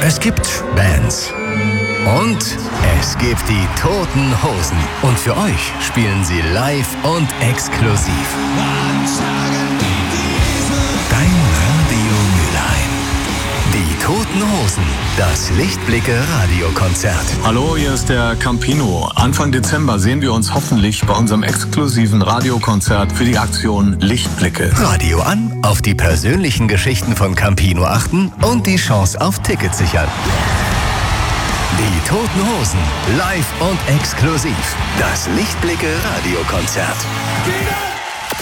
Es gibt Bands. Und es gibt die Toten Hosen. Und für euch spielen sie live und exklusiv. Dein Radio Mülheim. Die Toten Hosen. Das Lichtblicke-Radiokonzert. Hallo, hier ist der Campino. Anfang Dezember sehen wir uns hoffentlich bei unserem exklusiven Radiokonzert für die Aktion Lichtblicke. Radio an, auf die persönlichen Geschichten von Campino achten und die Chance auf Tickets sichern. Die Toten Hosen, live und exklusiv. Das Lichtblicke-Radiokonzert.